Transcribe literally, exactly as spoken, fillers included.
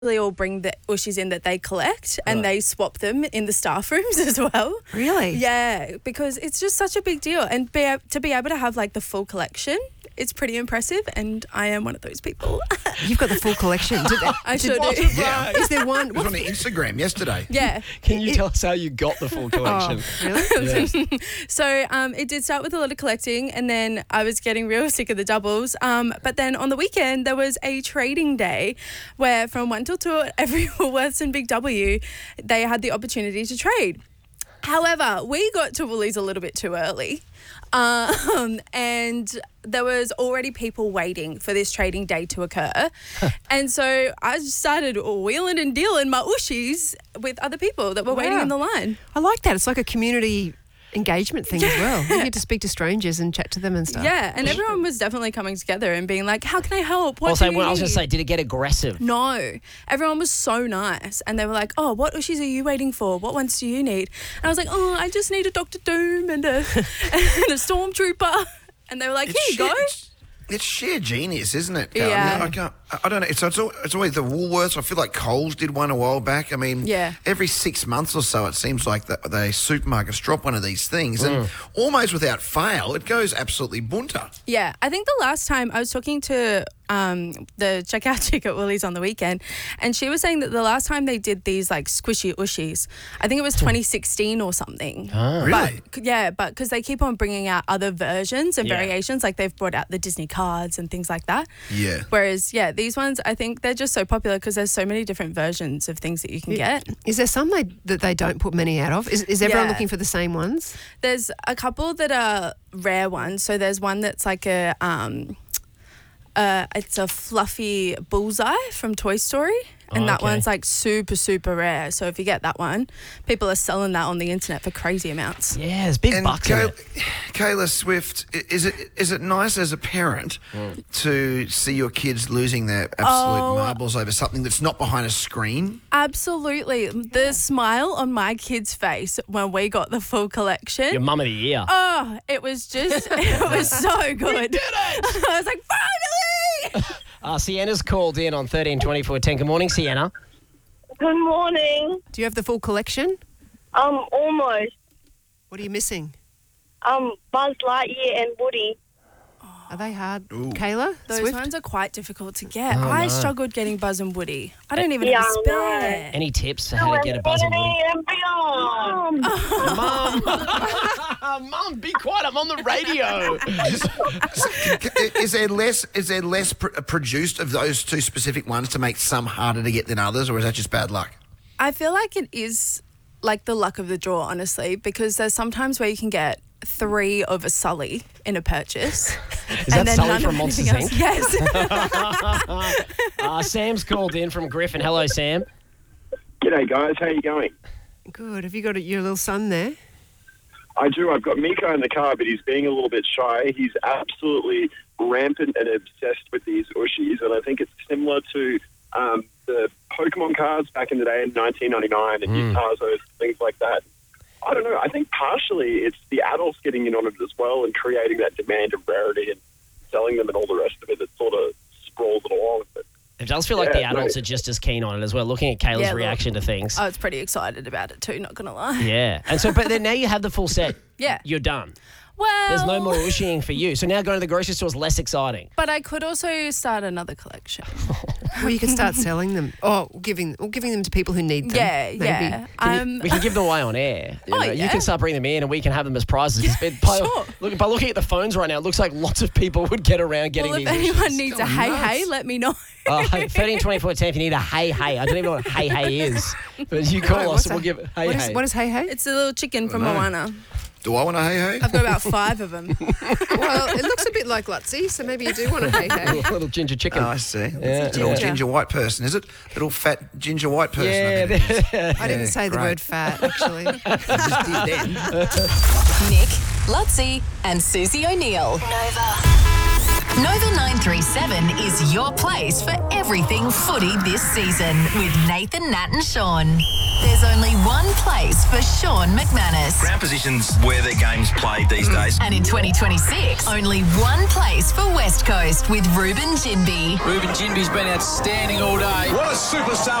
They all bring the ushies in that they collect and Right. they swap them in the staff rooms as well. Really? Yeah, because it's just such a big deal. And be, to be able to have like the full collection, it's pretty impressive. And I am one of those people. You've got the full collection. Did, I did- sure do. Yeah. Is there one? It was on the Instagram yesterday. Yeah. Can you tell us how you got the full collection? Really? Yeah. So um, it did start with a lot of collecting, and then I was getting real sick of the doubles. Um, but then on the weekend, there was a trading day where from one till two at every Woolworths and Big W, they had the opportunity to trade. However, we got to Woolies a little bit too early. Um, and there was already people waiting for this trading day to occur. And so I just started wheeling and dealing my ushies with other people that were waiting Wow. in the line. I like that. It's like a community engagement thing as well. You get to speak to strangers and chat to them and stuff. Yeah, and everyone was definitely coming together and being like, how can I help? What Also, do you well, I was going to need?" say, did it get aggressive? No, everyone was so nice, and they were like, "Oh, what ushies are you waiting for? What ones do you need?" And I was like, "Oh, I just need a Doctor Doom and a and a Stormtrooper." And they were like, "Here you sheer, go." It's, it's sheer genius, isn't it? Carl? Yeah. I, mean, I, can't, I I don't know. It's, it's, al- it's always the Woolworths. I feel like Coles did one a while back. I mean, Yeah. every six months or so, it seems like the, the supermarkets drop one of these things, and almost without fail, it goes absolutely bunter. Yeah, I think the last time I was talking to um, the checkout chick at Woolies on the weekend, and she was saying that the last time they did these like squishy ushies, I think it was twenty sixteen or something. Really? But, yeah, but because they keep on bringing out other versions and Yeah. variations, like they've brought out the Disney cards and things like that. Yeah. Whereas, yeah, these ones, I think they're just so popular because there's so many different versions of things that you can get. Is there some they, that they don't put many out of? Is, is everyone Yeah. looking for the same ones? There's a couple that are rare ones. So there's one that's like a, um, uh, it's a fluffy bullseye from Toy Story. And Oh, that okay. one's like super, super rare. So if you get that one, people are selling that on the internet for crazy amounts. Yeah, there's big And bucks in Kay- it. Kayla Swift, i- is it is it nice as a parent to see your kids losing their absolute Oh. marbles over something that's not behind a screen? Absolutely. The smile on my kid's face when we got the full collection. Your mum of the year. Oh, it was just, it was so good. I was like, finally! Uh, Sienna's called in on thirteen twenty-four ten. Good morning, Sienna. Good morning. Do you have the full collection? Um, almost. What are you missing? Um, Buzz Lightyear and Woody. Are they hard? Ooh. Kayla? Those Swift? ones are quite difficult to get. Oh, I no. struggled getting Buzz and Woody. I don't even Yeah, have a I spare. Any tips for how to get a buzz and Woody? and beyond. Mum! Mum, be quiet. I'm on the radio. is there less is there less pr- produced of those two specific ones to make some harder to get than others, or is that just bad luck? I feel like it is like the luck of the draw, honestly, because there's sometimes where you can get three of a Sully in a purchase. Is that Sully from Monsters, Incorporated. Incorporated? Yes. Uh, Sam's called in from Griffin. Hello, Sam. G'day guys, how you going? Good. Have you got your little son there? I do. I've got Miko in the car, but he's being a little bit shy. He's absolutely rampant and obsessed with these Ushies, and I think it's similar to um, the Pokemon cards back in the day in nineteen ninety-nine and Mm. Guitazos, things like that. I don't know. I think partially it's the adults getting in on it as well and creating that demand of rarity and selling them and all the rest of it that sort of sprawls it along. But It does feel like the Yeah, adults mate. are just as keen on it as well, looking at Kayla's Yeah, look. reaction to things. I was pretty excited about it too, not going to lie. Yeah. And so, but then now you have the full set. Yeah. You're done. Well, There's no more ushying for you. So now going to the grocery store is less exciting. But I could also start another collection. Well, you can start selling them. Oh, giving or giving them to people who need them. Yeah, maybe. yeah. Can you- Um, We can give them away on air. You, Oh, know, you yeah. can start bringing them in and we can have them as prizes. It's been- by, sure. look, by looking at the phones right now, it looks like lots of people would get around getting well, if these anyone ushies. needs a going hey nuts. hey, let me know. Oh, hey, thirteen twenty-four ten if you need a hey hey. I don't even know what hey hey is. But you call No, us what's and we'll a- give hey what is, hey. what is hey hey? It's a little chicken from I know. Moana. Do I want a hey hey? I've got about five of them. Well, it looks a bit like Lutzi, so maybe you do want a hey hey. little, little ginger chicken. Oh, I see. Yeah, Little yeah. ginger white person, is it? Little fat ginger white person. Yeah, I bet it is. I didn't say the great. word fat, actually. I just did then. Nick, Lutzi, and Susie O'Neill. Nova. Nova nine three seven is your place for everything footy this season with Nathan, Nat and Sean. There's only one place for Sean McManus. Ground position's where their game's played these days. And in twenty twenty-six, only one place for West Coast with Ruben Ginbey. Ruben Ginbey's been outstanding all day. What a superstar.